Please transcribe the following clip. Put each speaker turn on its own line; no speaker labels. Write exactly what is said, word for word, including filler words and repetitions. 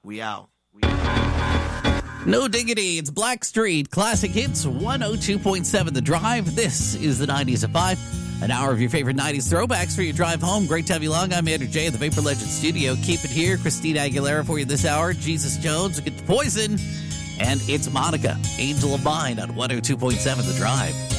We out.
No diggity. It's Blackstreet. Classic Hits one oh two point seven The Drive. This is the nineties at five. An hour of your favorite nineties throwbacks for your drive home. Great to have you along. I'm Andrew J. at the Vapor Legend Studio. Keep it here. Christina Aguilera for you this hour. Jesus Jones will get the poison. And it's Monica, Angel of Mine on one oh two point seven The Drive.